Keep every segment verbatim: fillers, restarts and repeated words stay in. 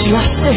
just a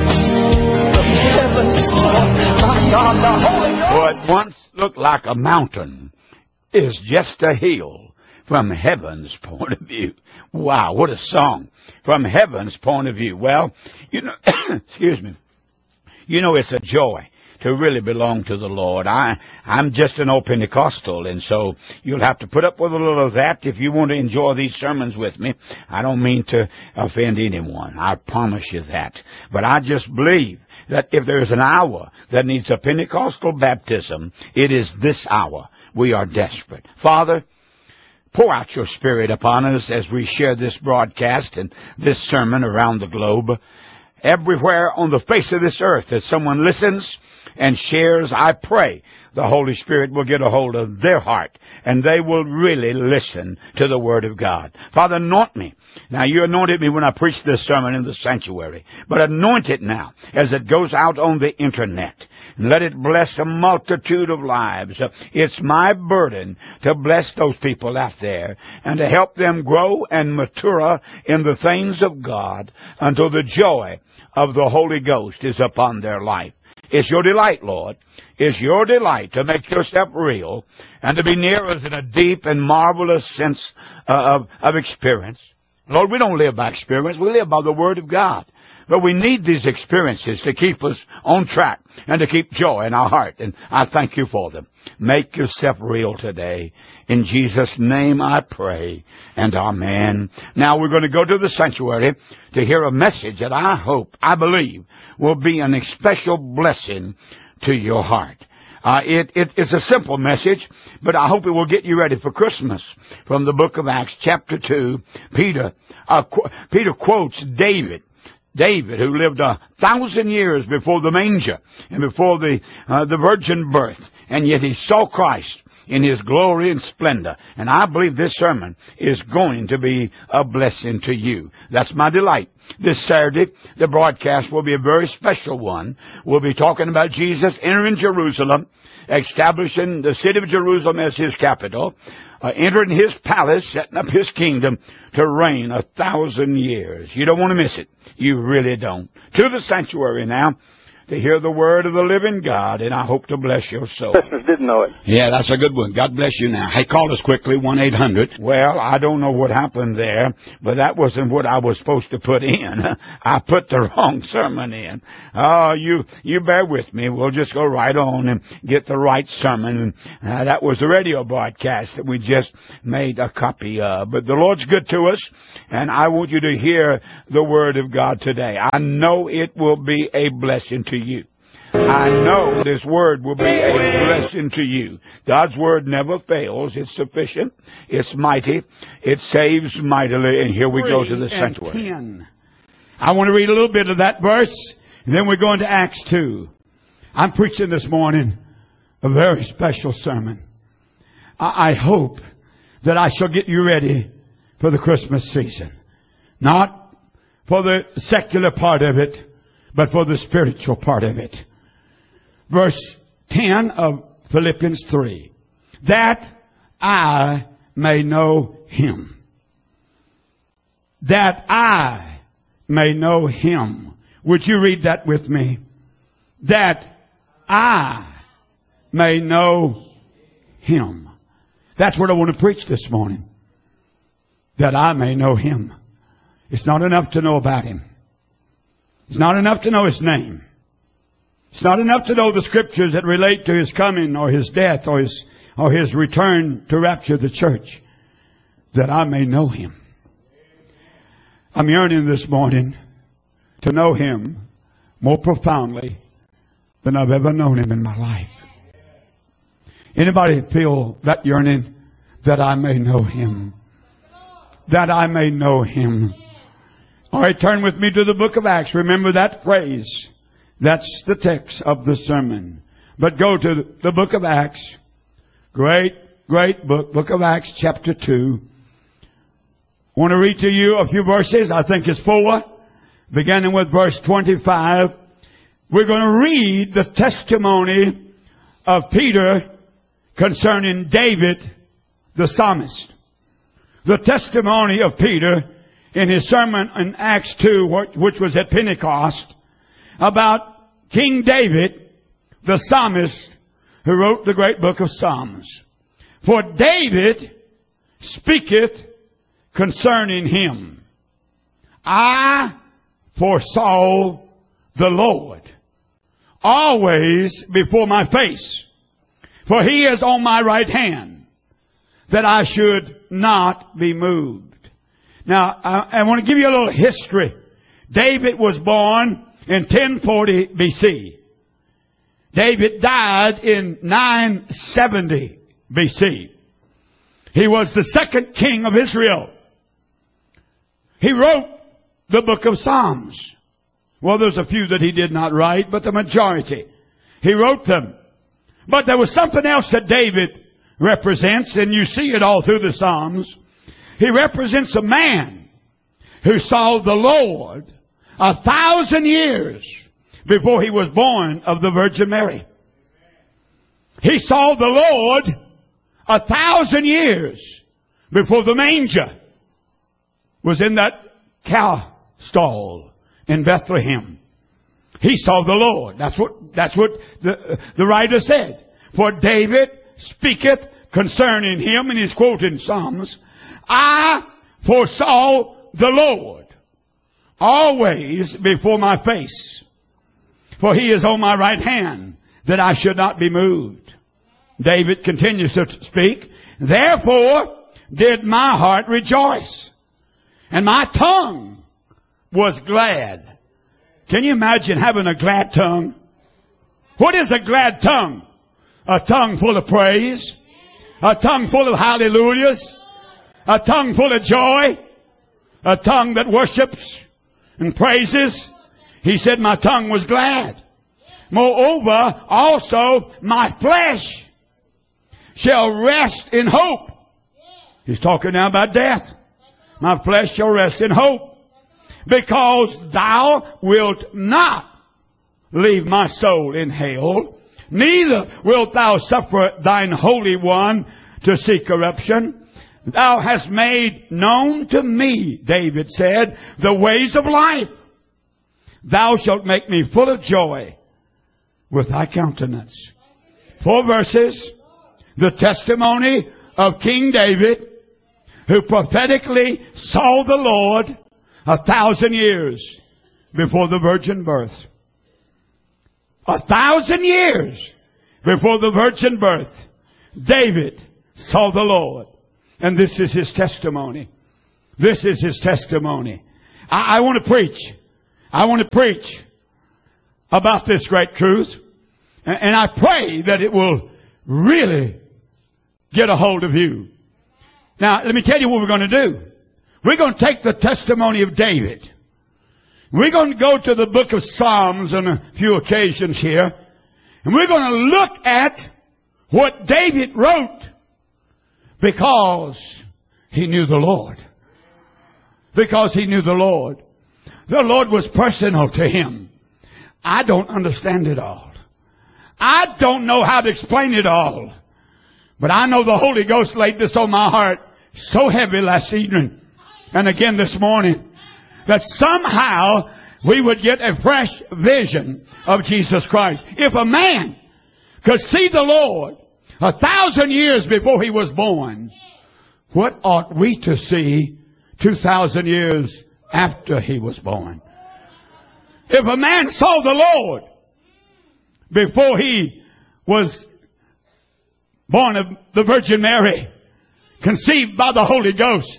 hill from heaven's throne. My God, the Holy Ghost. What once looked like a mountain is just a hill from heaven's point of view. Wow, what a song. From heaven's point of view. Well, you know, excuse me. You know, it's a joy to really belong to the Lord. I, I'm just an old Pentecostal, and so you'll have to put up with a little of that if you want to enjoy these sermons with me. I don't mean to offend anyone. I promise you that. But I just believe that if there's an hour that needs a Pentecostal baptism, it is this hour. We are desperate. Father, pour out your Spirit upon us as we share this broadcast and this sermon around the globe. Everywhere on the face of this earth, as someone listens and shares, I pray the Holy Spirit will get a hold of their heart and they will really listen to the Word of God. Father, anoint me. Now, you anointed me when I preached this sermon in the sanctuary, but anoint it now as it goes out on the internet. And let it bless a multitude of lives. It's my burden to bless those people out there and to help them grow and mature in the things of God until the joy of the Holy Ghost is upon their life. It's your delight, Lord. It's your delight to make yourself real and to be near us in a deep and marvelous sense uh, of, of experience. Lord, we don't live by experience. We live by the Word of God. But we need these experiences to keep us on track and to keep joy in our heart. And I thank you for them. Make yourself real today. In Jesus' name I pray, and amen. Now we're going to go to the sanctuary to hear a message that I hope, I believe, will be an special blessing to your heart. Uh, it, it, it's a simple message, but I hope it will get you ready for Christmas. From the book of Acts, chapter two, Peter, uh, qu- Peter quotes David. David, who lived a thousand years before the manger and before the uh, the virgin birth, and yet he saw Christ in his glory and splendor. And I believe this sermon is going to be a blessing to you. That's my delight. This Saturday, the broadcast will be a very special one. We'll be talking about Jesus entering Jerusalem, establishing the city of Jerusalem as his capital, uh, entering his palace, setting up his kingdom to reign a thousand years. You don't want to miss it. You really don't. To the sanctuary now to hear the word of the living God, and I hope to bless your soul. Listeners didn't know it. Yeah, that's a good one. God bless you now. Hey, call us quickly, one eight hundred. Well, I don't know what happened there, but that wasn't what I was supposed to put in. I put the wrong sermon in. Oh, you, you bear with me. We'll just go right on and get the right sermon. Uh, that was the radio broadcast that we just made a copy of. But the Lord's good to us, and I want you to hear the word of God today. I know it will be a blessing to you. I know this word will be a blessing to you. God's word never fails. It's sufficient. It's mighty. It saves mightily. And here we go to the sanctuary. I want to read a little bit of that verse, and then we're going to Acts two. I'm preaching this morning a very special sermon. I, I hope that I shall get you ready for the Christmas season. Not for the secular part of it, but for the spiritual part of it. Verse ten of Philippians three. That I may know him. That I may know him. Would you read that with me? That I may know him. That's what I want to preach this morning. That I may know him. It's not enough to know about him. It's not enough to know his name. It's not enough to know the scriptures that relate to his coming or his death or his, or his return to rapture the church. That I may know him. I'm yearning this morning to know him more profoundly than I've ever known him in my life. Anybody feel that yearning? That I may know him. That I may know him. All right, turn with me to the book of Acts. Remember that phrase. That's the text of the sermon. But go to the book of Acts. Great, great book. Book of Acts, chapter two. I want to read to you a few verses. I think it's four. Beginning with verse twenty-five. We're going to read the testimony of Peter concerning David, the psalmist. The testimony of Peter in his sermon in Acts two, which was at Pentecost, about King David, the psalmist, who wrote the great book of Psalms. For David speaketh concerning him, I foresaw the Lord always before my face, for he is on my right hand, that I should not be moved. Now, I, I want to give you a little history. David was born in ten forty B C. David died in nine seventy B C. He was the second king of Israel. He wrote the book of Psalms. Well, there's a few that he did not write, but the majority, he wrote them. But there was something else that David represents, and you see it all through the Psalms. He represents a man who saw the Lord a thousand years before he was born of the Virgin Mary. He saw the Lord a thousand years before the manger was in that cow stall in Bethlehem. He saw the Lord. That's what, that's what the, the writer said. For David speaketh concerning him, and he's quoting Psalms, I foresaw the Lord always before my face, for he is on my right hand, that I should not be moved. David continues to speak, therefore did my heart rejoice, and my tongue was glad. Can you imagine having a glad tongue? What is a glad tongue? A tongue full of praise, a tongue full of hallelujahs, a tongue full of joy, a tongue that worships and praises. He said, my tongue was glad. Moreover, also my flesh shall rest in hope. He's talking now about death. My flesh shall rest in hope, because thou wilt not leave my soul in hell, neither wilt thou suffer thine Holy One to see corruption. Thou hast made known to me, David said, the ways of life. Thou shalt make me full of joy with thy countenance. Four verses, the testimony of King David, who prophetically saw the Lord a thousand years before the virgin birth. A thousand years before the virgin birth, David saw the Lord. And this is his testimony. This is his testimony. I, I want to preach. I want to preach about this great truth. And, and I pray that it will really get a hold of you. Now, let me tell you what we're going to do. We're going to take the testimony of David. We're going to go to the book of Psalms on a few occasions here. And we're going to look at what David wrote because he knew the Lord. Because he knew the Lord. The Lord was personal to him. I don't understand it all. I don't know how to explain it all. But I know the Holy Ghost laid this on my heart so heavy last evening and again this morning, that somehow we would get a fresh vision of Jesus Christ. If a man could see the Lord a thousand years before he was born, what ought we to see two thousand years after he was born? If a man saw the Lord before he was born of the Virgin Mary, conceived by the Holy Ghost,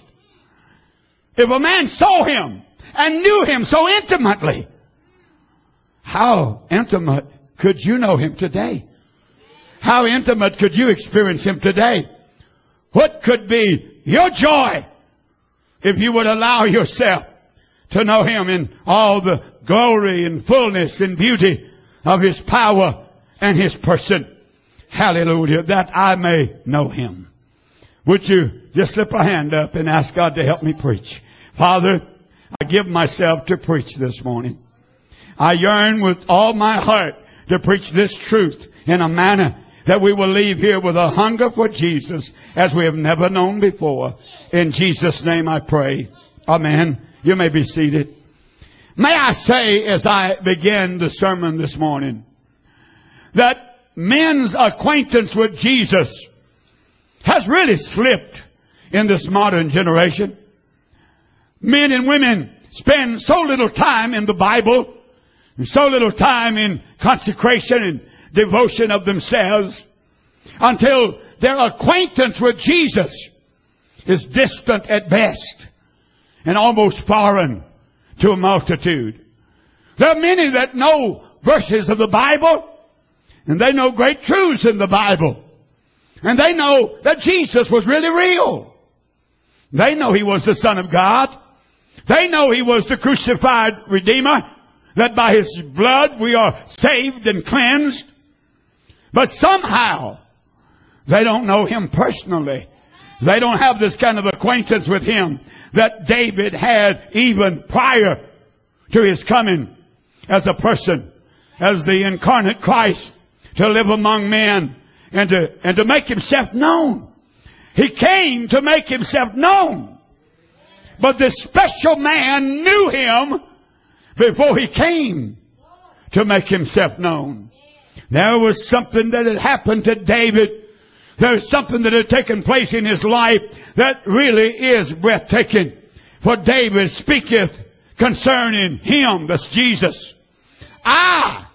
if a man saw him and knew him so intimately, how intimate could you know him today? How intimate could you experience him today? What could be your joy if you would allow yourself to know him in all the glory and fullness and beauty of his power and his person? Hallelujah, that I may know him. Would you just slip a hand up and ask God to help me preach? Father, I give myself to preach this morning. I yearn with all my heart to preach this truth in a manner that we will leave here with a hunger for Jesus as we have never known before. In Jesus' name I pray. Amen. You may be seated. May I say, as I begin the sermon this morning, that men's acquaintance with Jesus has really slipped in this modern generation. Men and women spend so little time in the Bible, and so little time in consecration and devotion of themselves, until their acquaintance with Jesus is distant at best and almost foreign to a multitude. There are many that know verses of the Bible, and they know great truths in the Bible, and they know that Jesus was really real. They know He was the Son of God. They know He was the crucified Redeemer, that by His blood we are saved and cleansed. But somehow they don't know Him personally. They don't have this kind of acquaintance with Him that David had even prior to his coming as a person, as the incarnate Christ, to live among men and to, and to make Himself known. He came to make Himself known. But this special man knew Him before He came to make Himself known. There was something that had happened to David. There was something that had taken place in his life that really is breathtaking. For David speaketh concerning Him, that's Jesus. I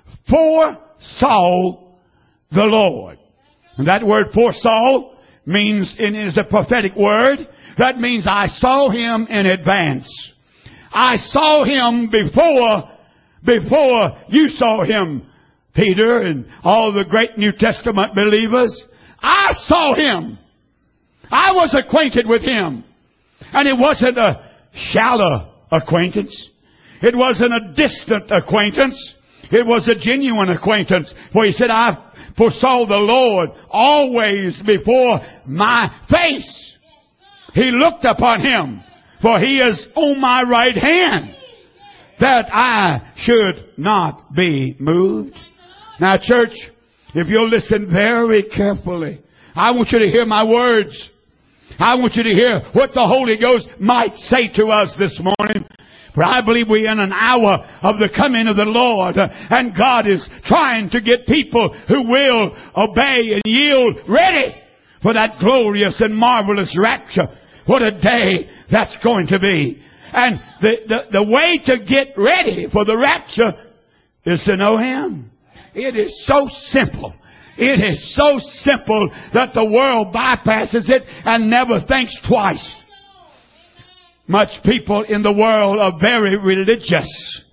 foresaw the Lord. And that word foresaw means, and it is a prophetic word, that means I saw Him in advance. I saw Him before, before you saw Him, Peter and all the great New Testament believers. I saw Him. I was acquainted with Him. And it wasn't a shallow acquaintance. It wasn't a distant acquaintance. It was a genuine acquaintance. For He said, I foresaw the Lord always before my face. He looked upon Him, for He is on my right hand, that I should not be moved. Now, church, if you'll listen very carefully, I want you to hear my words. I want you to hear what the Holy Ghost might say to us this morning. For I believe we're in an hour of the coming of the Lord, and God is trying to get people who will obey and yield ready for that glorious and marvelous rapture. What a day that's going to be. And the, the, the way to get ready for the rapture is to know Him. It is so simple. It is so simple that the world bypasses it and never thinks twice. Much people in the world are very religious.